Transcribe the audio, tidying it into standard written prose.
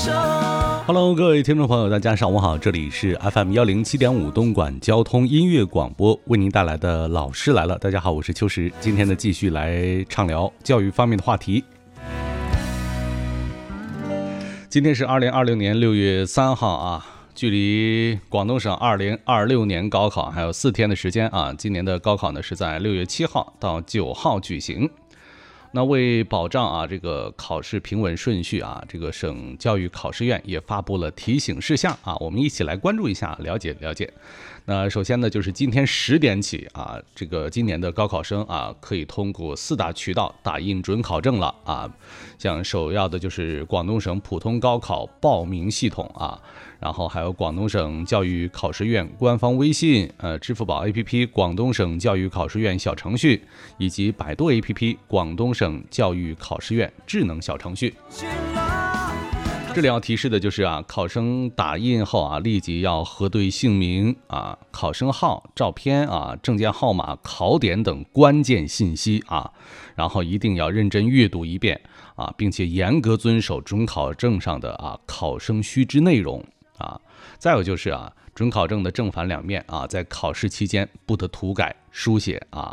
Hello， 各位听众朋友，大家上午好，这里是 FM107.5 东莞交通音乐广播，为您带来的老师来了。大家好，我是秋实，今天呢继续来畅聊教育方面的话题。今天是2026年6月3号啊，距离广东省2026年高考还有4天的时间啊。今年的高考呢是在6月7号到9号举行。那为保障啊这个考试平稳顺序啊，这个省教育考试院也发布了提醒事项啊，我们一起来关注一下，了解了解。那首先呢，就是今天10点起啊，这个今年的高考生啊，可以通过4大渠道打印准考证了啊。像首要的就是广东省普通高考报名系统啊，然后还有广东省教育考试院官方微信、支付宝 APP 广东省教育考试院小程序，以及百度 APP 广东省教育考试院智能小程序。这里要提示的就是啊，考生打印后啊，立即要核对姓名啊、考生号、照片啊、证件号码、考点等关键信息啊，然后一定要认真阅读一遍啊，并且严格遵守准考证上的啊考生须知内容啊。再有就是啊，准考证的正反两面啊，在考试期间不得涂改、书写啊，